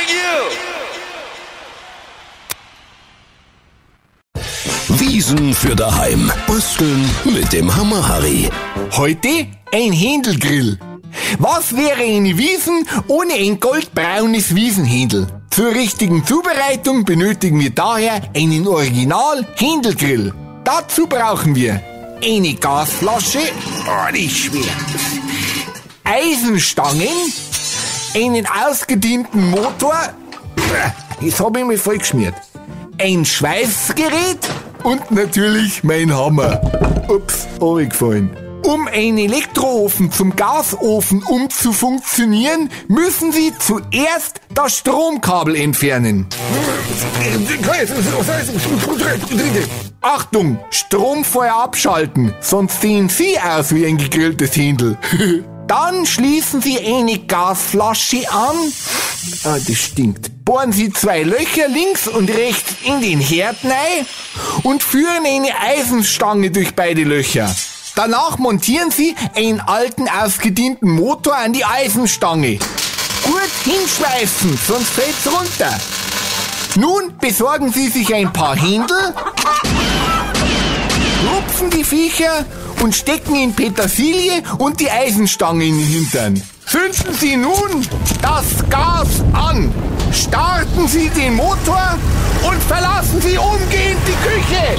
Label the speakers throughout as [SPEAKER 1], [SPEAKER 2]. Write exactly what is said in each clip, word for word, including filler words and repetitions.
[SPEAKER 1] you! Wiesen für daheim. Basteln mit dem Hammer Harry.
[SPEAKER 2] Heute ein Händelgrill. Was wäre eine Wiesen ohne ein goldbraunes Wiesenhändel? Zur richtigen Zubereitung benötigen wir daher einen Original-Händelgrill. Dazu brauchen wir eine Gasflasche, oh, die ist schwer, Eisenstangen, einen ausgedienten Motor, jetzt habe ich mich voll geschmiert, ein Schweißgerät und natürlich mein Hammer. Ups, runtergefallen. Um einen Elektroofen zum Gasofen umzufunktionieren, müssen Sie zuerst das Stromkabel entfernen. Achtung, Stromfeuer abschalten, sonst sehen Sie aus wie ein gegrilltes Händel. Dann schließen Sie eine Gasflasche an. Ah, das stinkt. Bohren Sie zwei Löcher links und rechts in den Herd rein und führen eine Eisenstange durch beide Löcher. Danach montieren Sie einen alten, ausgedienten Motor an die Eisenstange. Gut hinschweißen, sonst fällt's runter. Nun besorgen Sie sich ein paar Händel, rupfen die Viecher und stecken in Petersilie und die Eisenstange in den Hintern. Zünden Sie nun das Gas an. Starten Sie den Motor und verlassen Sie umgehend die Küche.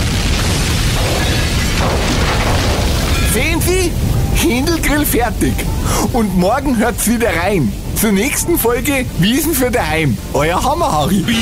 [SPEAKER 2] Sehen Sie? Händelgrill fertig. Und morgen hört's wieder rein. Zur nächsten Folge Wiesen für daheim. Euer Hammer Harry.